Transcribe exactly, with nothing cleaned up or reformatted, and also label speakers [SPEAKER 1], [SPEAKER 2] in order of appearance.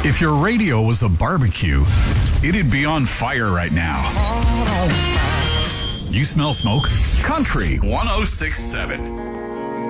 [SPEAKER 1] If your radio was a barbecue, it'd be on fire right now. You smell smoke? Country one oh six point seven.